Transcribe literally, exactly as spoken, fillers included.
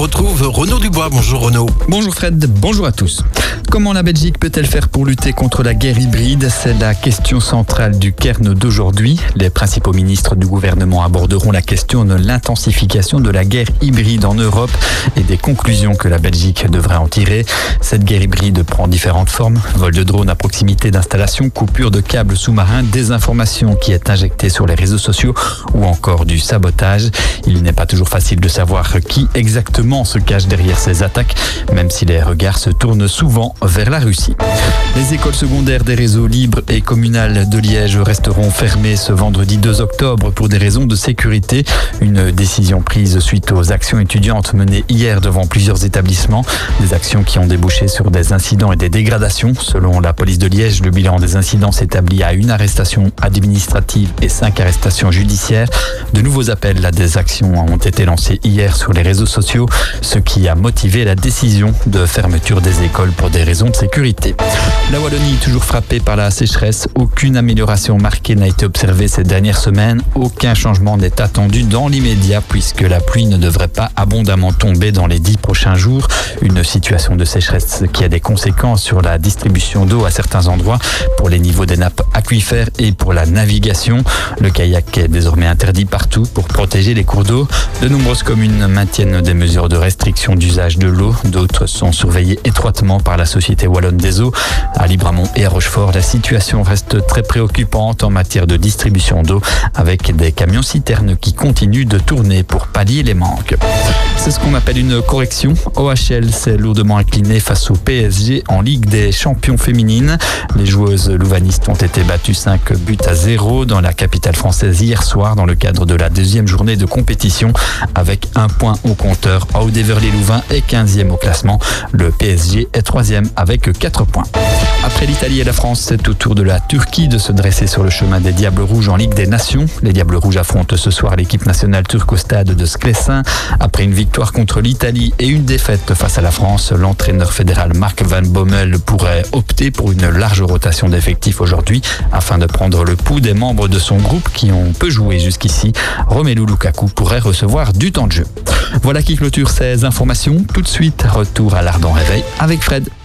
Retrouve Renaud Dubois. Bonjour Renaud. Bonjour Fred, bonjour à tous. Comment la Belgique peut-elle faire pour lutter contre la guerre hybride ? C'est la question centrale du Cairn d'aujourd'hui. Les principaux ministres du gouvernement aborderont la question de l'intensification de la guerre hybride en Europe et des conclusions que la Belgique devrait en tirer. Cette guerre hybride prend différentes formes. Vol de drones à proximité d'installations, coupure de câbles sous-marins, désinformation qui est injectée sur les réseaux sociaux ou encore du sabotage. Il n'est pas toujours facile de savoir qui exactement se cache derrière ces attaques, même si les regards se tournent souvent vers la Russie. Les écoles secondaires des réseaux libres et communales de Liège resteront fermées ce vendredi deux octobre pour des raisons de sécurité. Une décision prise suite aux actions étudiantes menées hier devant plusieurs établissements. Des actions qui ont débouché sur des incidents et des dégradations. Selon la police de Liège, le bilan des incidents s'établit à une arrestation administrative et cinq arrestations judiciaires. De nouveaux appels à des actions ont été lancés hier sur les réseaux sociaux, ce qui a motivé la décision de fermeture des écoles pour des raisons de sécurité. La Wallonie, toujours frappée par la sécheresse, aucune amélioration marquée n'a été observée ces dernières semaines. Aucun changement n'est attendu dans l'immédiat puisque la pluie ne devrait pas abondamment tomber dans les dix prochains jours. Une situation de sécheresse qui a des conséquences sur la distribution d'eau à certains endroits, pour les niveaux des nappes aquifères et pour la navigation. Le kayak est désormais interdit partout pour protéger les cours d'eau. De nombreuses communes maintiennent des mesures de restriction d'usage de l'eau. D'autres sont surveillées étroitement par la Société Wallonne des Eaux. À Libramont et à Rochefort, la situation reste très préoccupante en matière de distribution d'eau, avec des camions-citernes qui continuent de tourner pour pallier les manques. C'est ce qu'on appelle une correction. O H L s'est lourdement incliné face au P S G en Ligue des champions féminines. Les joueuses louvanistes ont été battues cinq buts à zéro dans la capitale française hier soir dans le cadre de la deuxième journée de compétition, avec un point au compteur. Aude-Heverlee-Louvain est quinzième au classement. Le P S G est troisième avec quatre points. Après l'Italie et la France, c'est au tour de la Turquie de se dresser sur le chemin des Diables Rouges en Ligue des Nations. Les Diables Rouges affrontent ce soir l'équipe nationale turque au stade de Sklesin. Après une victoire contre l'Italie et une défaite face à la France, l'entraîneur fédéral Mark Van Bommel pourrait opter pour une large rotation d'effectifs aujourd'hui afin de prendre le pouls des membres de son groupe qui ont peu joué jusqu'ici. Romelu Lukaku pourrait recevoir du temps de jeu. Voilà qui clôture ces informations. Tout de suite, retour à l'Ardent Réveil avec Fred.